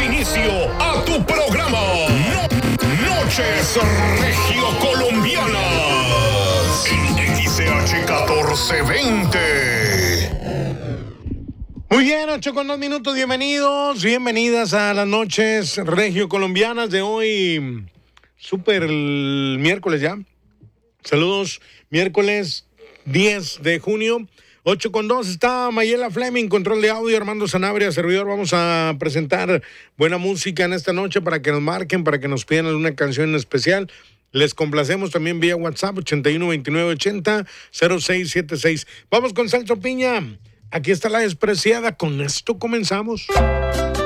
inicio a tu programa. Noches Regio Colombianas. En XCH 1420. Muy bien, 8:02, bienvenidas a las noches regio colombianas de hoy, super miércoles ya. Saludos, miércoles 10 de junio, 8:02, está Mayela Fleming, control de audio, Armando Sanabria, servidor. Vamos a presentar buena música en esta noche para que nos marquen, para que nos pidan alguna canción en especial. Les complacemos también vía WhatsApp, 8129800676. Vamos con Celso Piña. Aquí está La Despreciada. Con esto comenzamos.